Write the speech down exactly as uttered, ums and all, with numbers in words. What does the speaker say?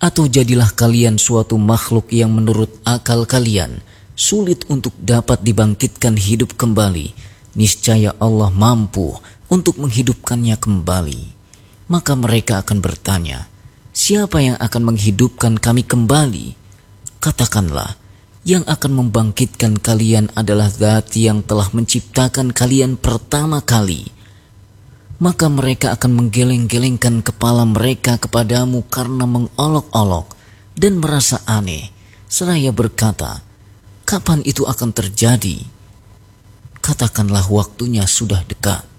Atau jadilah kalian suatu makhluk yang menurut akal kalian sulit untuk dapat dibangkitkan hidup kembali. Niscaya Allah mampu untuk menghidupkannya kembali. Maka mereka akan bertanya, siapa yang akan menghidupkan kami kembali? Katakanlah, yang akan membangkitkan kalian adalah Zat yang telah menciptakan kalian pertama kali. Maka mereka akan menggeleng-gelengkan kepala mereka kepadamu karena mengolok-olok dan merasa aneh, seraya berkata, kapan itu akan terjadi? Katakanlah waktunya sudah dekat.